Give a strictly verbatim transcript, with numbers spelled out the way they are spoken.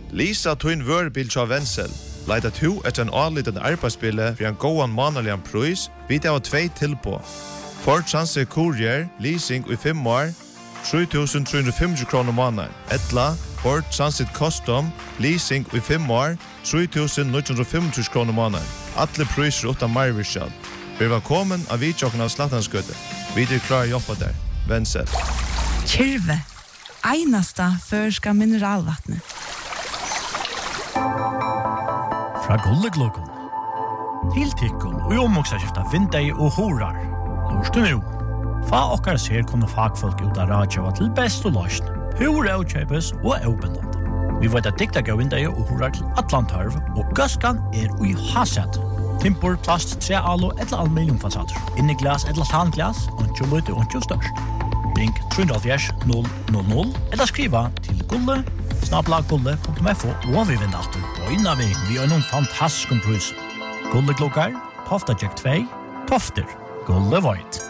Lisa Twin Wörbil av Wenzel. Leita to etter en anliten arbeidsspille for en gåan manalian pris, vid av tvei tilpå. Ford Transit Courier, leasing i fem år, tre tusen tre hundre femti kroner måneden. Etla, Ford Transit Custom, leasing i fem år, tre tusen ni hundre femti kroner måneden. Alle priser utan marvirskjall. Vi var kommet av vidtjokken av Slattanskøtte. Vi er klar å jobbe der. Wenzel. Kyrve. Einasta førska mineralvattnet. Fra Gulleglokon til Tikkun og omoksaskifta vindei og horar. Lorstu nu. Fa okkar ser kunne fagfolk ut av radjava til best og løsn. Hur avkjøpes og avbindende. Vi vet at dikta gav vindei og horar til Atlantarv og gaskan er ui haset. Timpor, plast, trealo eller aluminiumfasader. Inni glas eller tanglas, ontjo lute ontjo størst. Ring tre null null null eller skriva til gulle snabla gulle punktum f o og vi vinner alltid på innan vi vi har noen fantastisk pris. Gulle klokkar, Tofta Jack två, Tofter, Gulle White.